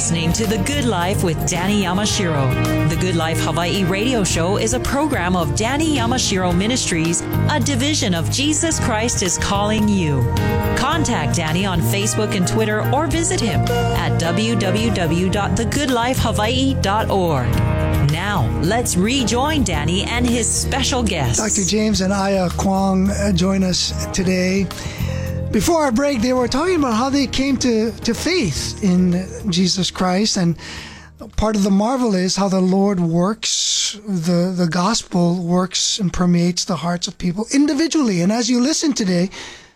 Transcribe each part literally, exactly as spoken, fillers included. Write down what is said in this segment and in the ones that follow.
listening to The Good Life with Danny Yamashiro. The Good Life Hawaii radio show is a program of Danny Yamashiro Ministries, a division of Jesus Christ is Calling You. Contact Danny on Facebook and Twitter or visit him at w w w dot the good life hawaii dot org. Now, let's rejoin Danny and his special guests. Doctor James and Aya Kwong join us today. Before our break, they were talking about how they came to, to faith in Jesus Christ. And part of the marvel is how the Lord works, the, the gospel works and permeates the hearts of people individually. And as you listen today,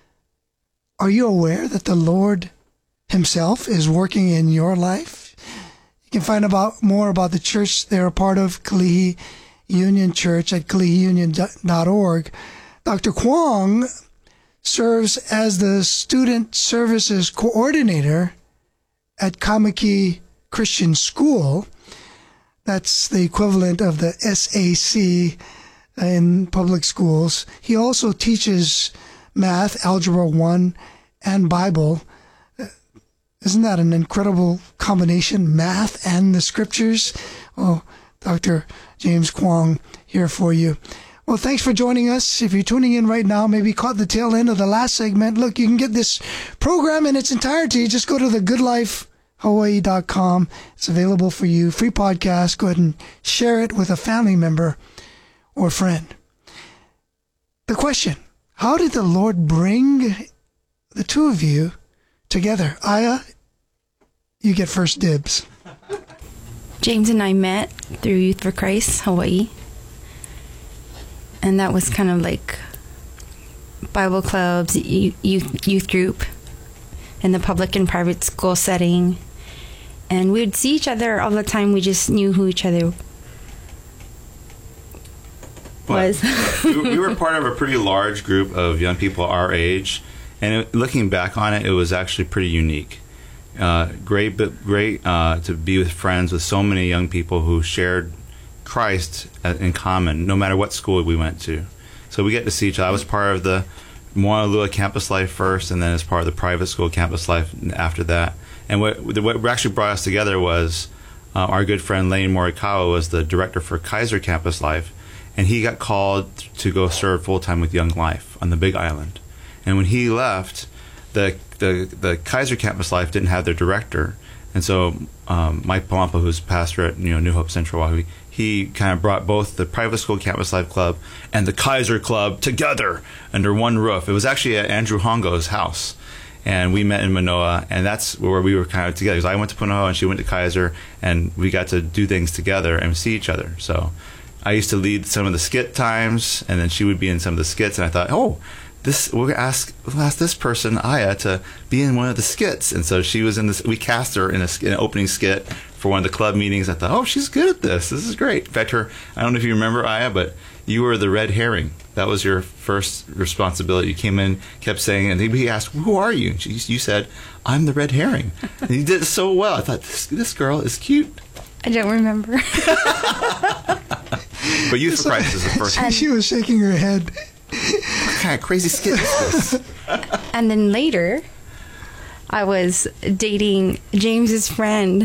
are you aware that the Lord himself is working in your life? You can find out more about the church they're a part of, Kalihi Union Church, at kalihi union dot org. Doctor Kwong serves as the Student Services Coordinator at Kamaki Christian School. That's the equivalent of the S A C in public schools. He also teaches math, Algebra one, and Bible. Isn't that an incredible combination? Math and the scriptures. Oh, Doctor James Kwong here for you. Well, thanks for joining us. If you're tuning in right now, maybe caught the tail end of the last segment, look, you can get this program in its entirety. Just go to the good life hawaii dot com. It's available for you. Free podcast. Go ahead and share it with a family member or friend. The question, how did the Lord bring the two of you together? Aya, you get first dibs. James and I met through Youth for Christ, Hawaii. And that was kind of like Bible clubs, youth, youth group in the public and private school setting. And we would see each other all the time. We just knew who each other was. We were part of a pretty large group of young people our age. And it, looking back on it, it was actually pretty unique. Uh, great, but great uh, to be with friends with so many young people who shared Christ in common, no matter what school we went to. So we get to see each other. I was part of the Moanalua campus life first, and then as part of the private school campus life after that. And what, what actually brought us together was uh, our good friend Lane Morikawa was the director for Kaiser Campus Life, and he got called to go serve full-time with Young Life on the Big Island. And when he left, the the, the Kaiser Campus Life didn't have their director. And so um, Mike Palampa, who's pastor at you know New Hope Central Oahu, he kind of brought both the private school campus life club and the Kaiser Club together under one roof. It was actually at Andrew Hongo's house, and we met in Manoa, and that's where we were kind of together. Because I went to Punahou and she went to Kaiser, and we got to do things together and see each other. So I used to lead some of the skit times, and then she would be in some of the skits, and I thought, oh, this we'll ask we'll ask this person Aya to be in one of the skits, and so she was in this. We cast her in, a, in an opening skit for one of the club meetings. I thought, oh, she's good at this. This is great. In fact, her I don't know if you remember Aya, but you were the red herring. That was your first responsibility. You came in, kept saying, and he asked, "Who are you?" And she, you said, "I'm the red herring." And you did it so well. I thought this this girl is cute. I don't remember. But Youth for Christ is the first. She, she was shaking her head. What kind of crazy skit is this? And then later, I was dating James's friend,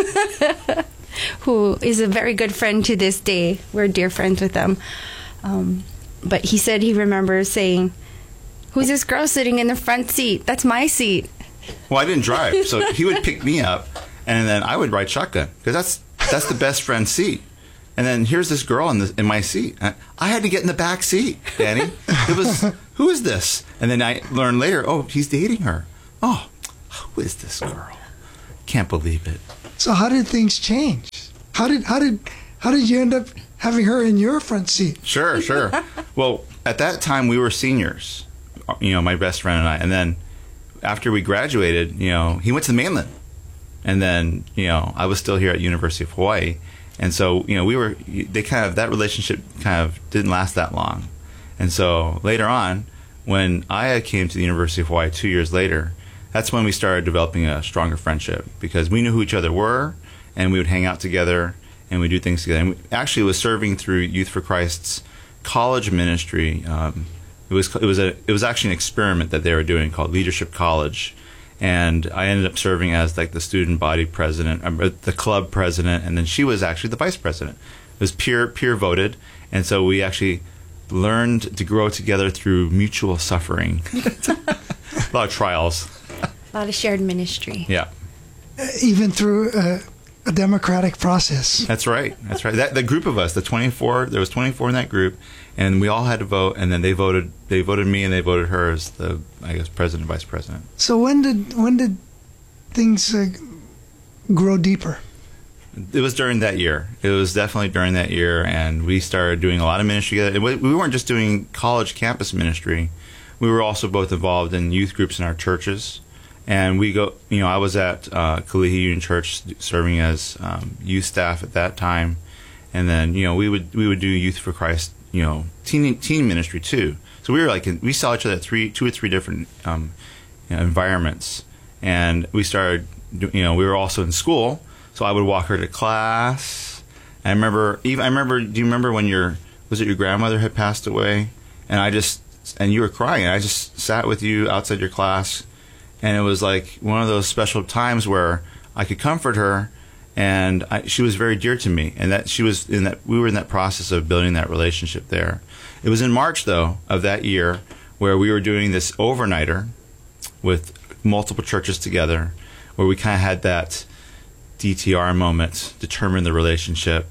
who is a very good friend to this day. We're dear friends with them. Um, but he said he remembers saying, "Who's this girl sitting in the front seat? That's my seat." Well, I didn't drive, so he would pick me up, and then I would ride shotgun, because that's that's the best friend seat. And then here's this girl in, the, in my seat. I had to get in the back seat, Danny. It was, who is this? And then I learned later, oh, he's dating her. Oh, who is this girl? Can't believe it. So how did things change? How did how did how did you end up having her in your front seat? Sure, sure. Well, at that time we were seniors, you know, my best friend and I. And then after we graduated, you know, he went to the mainland, and then you know I was still here at University of Hawaii. And so, you know, we were, they kind of, that relationship kind of didn't last that long. And so later on, when Aya came to the University of Hawaii two years later, that's when we started developing a stronger friendship, because we knew who each other were, and we would hang out together, and we'd do things together. And we actually was serving through Youth for Christ's college ministry. Um, it was, it was a, it was actually an experiment that they were doing called Leadership College. And I ended up serving as like the student body president, um, the club president, and then she was actually the vice president. It was peer peer voted, and so we actually learned to grow together through mutual suffering. A lot of trials. A lot of shared ministry. Yeah. Even through uh, a democratic process. That's right. That's right. That the group of us, the twenty-four, there was twenty-four in that group, and we all had to vote, and then they voted they voted me and they voted her as the, I guess, president, vice president. So when did when did things uh, grow deeper? It was during that year. It was definitely during that year, and we started doing a lot of ministry together. We we weren't just doing college campus ministry. We were also both involved in youth groups in our churches. And we go, you know, I was at uh, Kalihi Union Church serving as um, youth staff at that time. And then, you know, we would we would do Youth for Christ, you know, teen teen ministry too. So we were like, in, we saw each other at three, two or three different um, you know, environments. And we started, you know, we were also in school. So I would walk her to class. And I remember, even I remember, do you remember when your, was it your grandmother had passed away? And I just, and you were crying. And I just sat with you outside your class. And it was like one of those special times where I could comfort her, and I, she was very dear to me. And that she was in that we were in that process of building that relationship there. It was in March though of that year where we were doing this overnighter with multiple churches together, where we kind of had that D T R moment, determine the relationship.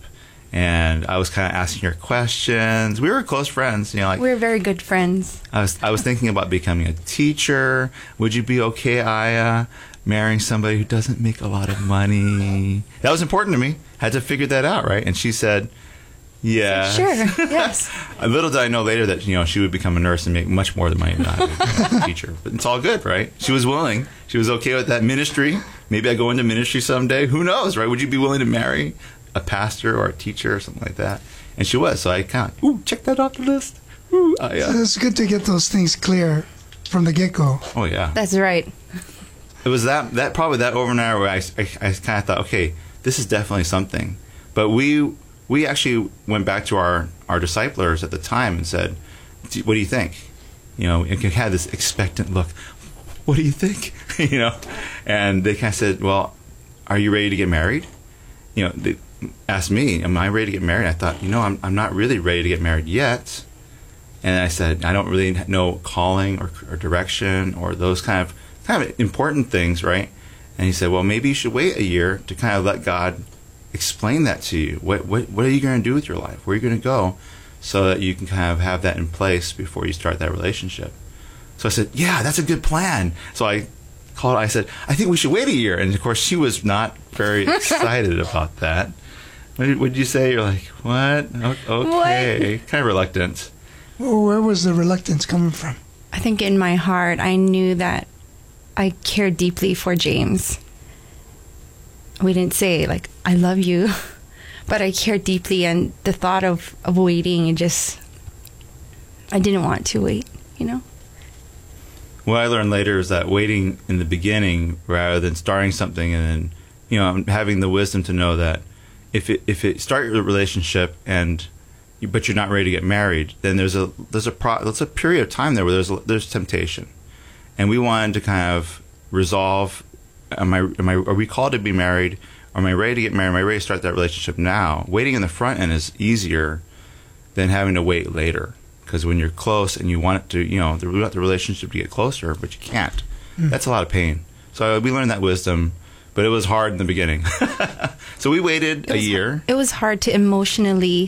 And I was kind of asking her questions. We were close friends, you know. Like We were very good friends. I was, I was thinking about becoming a teacher. Would you be okay, Aya, marrying somebody who doesn't make a lot of money? That was important to me. Had to figure that out, right? And she said, "Yeah, Sure. Yes. Little did I know later that you know she would become a nurse and make much more than money than I would become a teacher. But it's all good, right? She was willing. She was okay with that ministry. Maybe I go into ministry someday. Who knows, right? Would you be willing to marry a pastor or a teacher or something like that? And she was. So I kind of, ooh, check that off the list. Ooh, I, uh, It's good to get those things clear from the get-go. oh yeah. That's right. It was that that probably that overnight where I, I, I kind of thought, okay, this is definitely something. But we we actually went back to our our disciplers at the time and said, "What do you think?" You know, and had this expectant look. What do you think? You know, and they kind of said, "Well, are you ready to get married?" You know, they asked me, "Am I ready to get married?" I thought, you know, I'm I'm not really ready to get married yet. And I said, I don't really know calling or, or direction or those kind of kind of important things, right? And he said, well, maybe you should wait a year to kind of let God explain that to you. What what what are you going to do with your life? Where are you going to go, so that you can kind of have that in place before you start that relationship. So I said, yeah, that's a good plan. So I called. I said, I think we should wait a year. And of course, she was not very excited about that. What did, what did you say? You're like, what? O- okay, What? kind of reluctant. Well, where was the reluctance coming from? I think in my heart, I knew that I cared deeply for James. We didn't say, like, I love you, but I cared deeply, and the thought of, of waiting, it just, I didn't want to wait, you know? What I learned later is that waiting in the beginning rather than starting something and then, you know, having the wisdom to know that if it, if it start your relationship and you, but you're not ready to get married, then there's a there's a pro, there's a period of time there where there's there's temptation, and we wanted to kind of resolve: am I am I are we called to be married? Am I ready to get married? Am I ready to start that relationship now? Waiting in the front end is easier than having to wait later, because when you're close and you want it to, you know, we want the relationship to get closer, but you can't. Mm. That's a lot of pain. So we learned that wisdom, but it was hard in the beginning. So we waited a year. It was hard to emotionally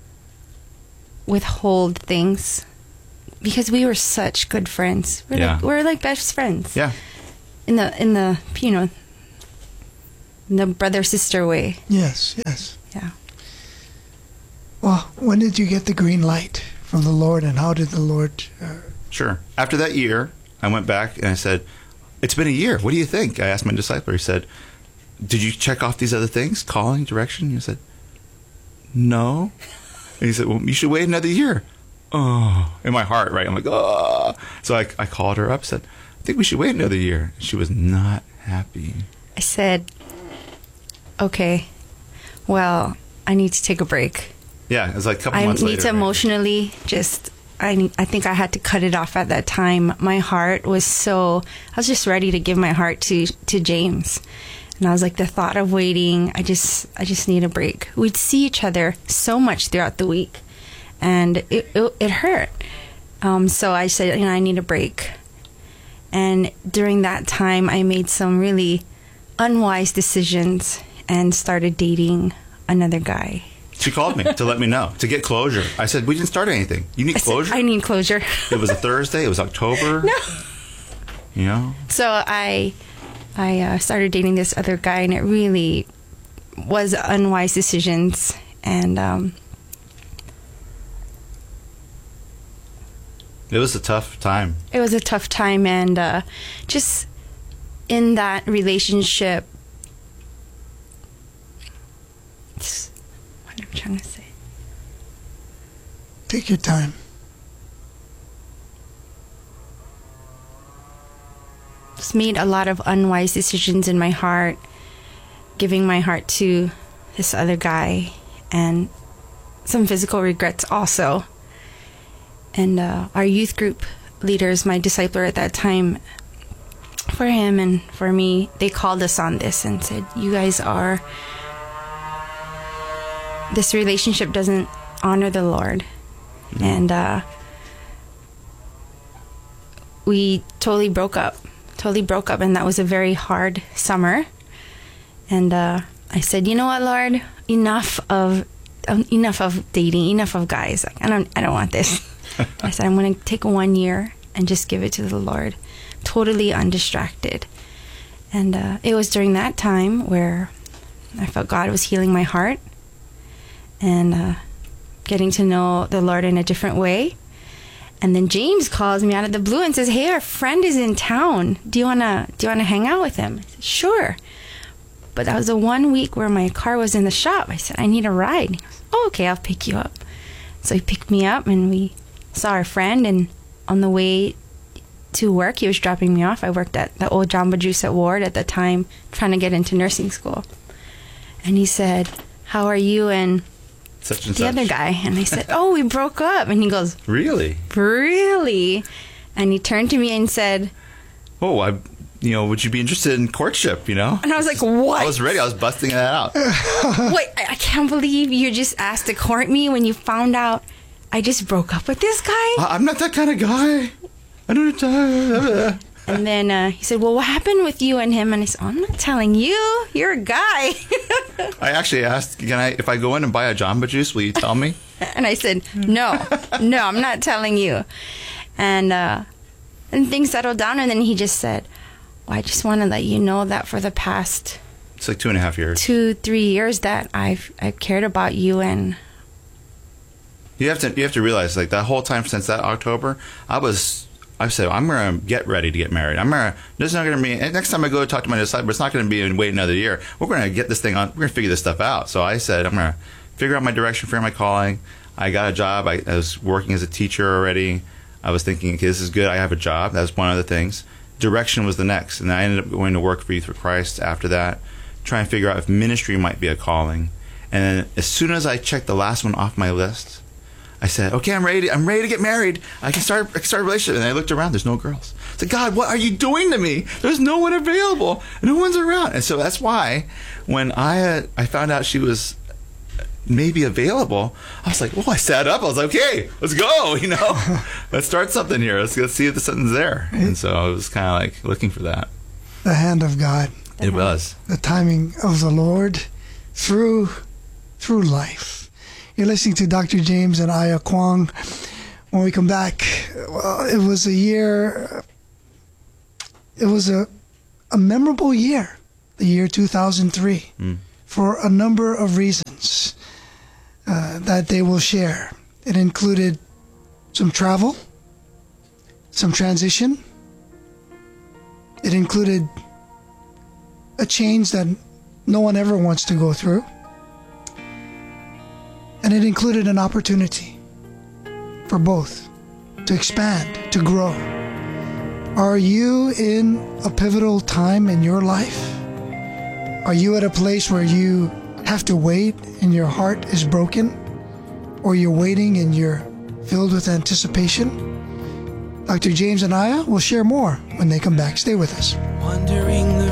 withhold things because we were such good friends. We're Yeah. like we're like best friends. Yeah. In the in the you know in the brother sister way. Yes, yes. Yeah. Well, when did you get the green light from the Lord, and how did the Lord... Uh, Sure. After that year, I went back and I said, it's been a year. What do you think? I asked my discipler. He said, did you check off these other things? Calling, direction? He said, no. And he said, well, you should wait another year. Oh, in my heart, right? I'm like, oh. So I, I called her up, said, I think we should wait another year. She was not happy. I said, okay, well, I need to take a break. Yeah, it was like a couple I months need later. to right? emotionally just I, I think I had to cut it off at that time. My heart was so, I was just ready to give my heart to, to James. And I was like, the thought of waiting, I just, I just need a break. We'd see each other so much throughout the week, and it, it, it hurt. Um, so I said, you know, I need a break. And during that time, I made some really unwise decisions and started dating another guy. She called me to let me know, to get closure. I said, we didn't start anything. You need I said, closure? I need closure. It was a Thursday. It was October. No. You know? So I I uh, started dating this other guy, and it really was unwise decisions. And um, it was a tough time. It was a tough time. And uh, just in that relationship, what I'm trying to say. Take your time. Just made a lot of unwise decisions in my heart, giving my heart to this other guy, and some physical regrets also. And uh, our youth group leaders, my discipler at that time, for him and for me, they called us on this and said, you guys are, this relationship doesn't honor the Lord. Mm-hmm. And uh, we totally broke up. Totally broke up, and that was a very hard summer. And uh, I said, you know what, Lord, enough of um, enough of dating, enough of guys. Like, I don't, I don't want this. I said, I'm going to take one year and just give it to the Lord, totally undistracted. And uh, it was during that time where I felt God was healing my heart and uh, getting to know the Lord in a different way. And then James calls me out of the blue and says, hey, our friend is in town. Do you want to do you want to hang out with him? I said, sure. But that was the one week where my car was in the shop. I said, I need a ride. He goes, oh, okay, I'll pick you up. So he picked me up, and we saw our friend. And on the way to work, he was dropping me off. I worked at the old Jamba Juice at Ward at the time, trying to get into nursing school. And he said, how are you and such and the such. other guy? And I said, oh, we broke up. And he goes, really? Really? And he turned to me and said, oh, I, you know, would you be interested in courtship, you know? And I was like, what? I was ready. I was busting that out. Wait, I can't believe you just asked to court me when you found out I just broke up with this guy? I, I'm not that kind of guy. I don't know. And then uh, he said, well, what happened with you and him? And I said, oh, I'm not telling you. You're a guy. I actually asked, can I, if I go in and buy a Jamba Juice, will you tell me? And I said, no, no, I'm not telling you. And, uh, and things settled down. And then he just said, well, I just want to let you know that for the past... It's like two and a half years. Two, three years that I've, I've cared about you. And you have to, you have to realize, like, that whole time since that October, I was... I said, I'm going to get ready to get married. I'm going to, this is not going to be, next time I go talk to my disciple, it's not going to be and wait another year. We're going to get this thing on, we're going to figure this stuff out. So I said, I'm going to figure out my direction, figure out my calling. I got a job. I, I was working as a teacher already. I was thinking, okay, this is good. I have a job. That was one of the things. Direction was the next. And I ended up going to work for Youth for Christ after that, trying to figure out if ministry might be a calling. And then as soon as I checked the last one off my list, I said, okay, I'm ready. To, I'm ready to get married. I can start, I can start a relationship. And I looked around. There's no girls. I said, God, what are you doing to me? There's no one available. No one's around. And so that's why when I uh, I found out she was maybe available, I was like, well, I sat up. I was like, okay, let's go. You know, let's start something here. Let's, let's see if something's there. And so I was kind of like looking for that. The hand of God. It was. The timing of the Lord through through life. You're listening to Doctor James and Aya Kwong. When we come back, well, it was a year, it was a, a memorable year, the year two thousand three, mm. for a number of reasons uh, that they will share. It included some travel, some transition. It included a change that no one ever wants to go through. And it included an opportunity for both to expand, to grow. Are you in a pivotal time in your life? Are you at a place where you have to wait and your heart is broken? Or you're waiting and you're filled with anticipation. Doctor James and Aya will share more when they come back. Stay with us. Wandering the